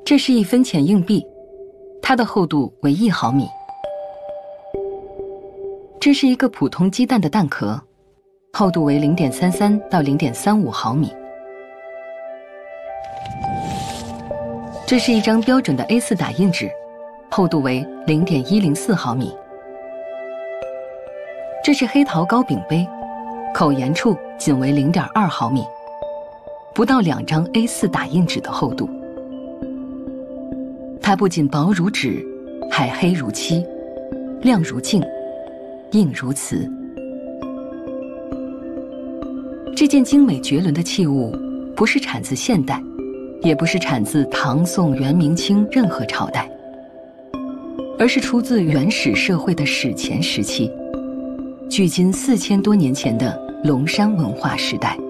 这是1分钱硬币，它的厚度为1毫米。这是一个普通鸡蛋的蛋壳，厚度为0.33到0.35毫米。这是一张标准的 A4 打印纸，厚度为0.104毫米。这是黑桃糕饼杯，口沿处仅为0.2毫米，不到2张 A4 打印纸的厚度。它不仅薄如纸，还黑如漆，亮如镜，硬如瓷。这件精美绝伦的器物，不是产自现代，也不是产自唐宋元明清任何朝代，而是出自原始社会的史前时期，距今4000多年前的龙山文化时代。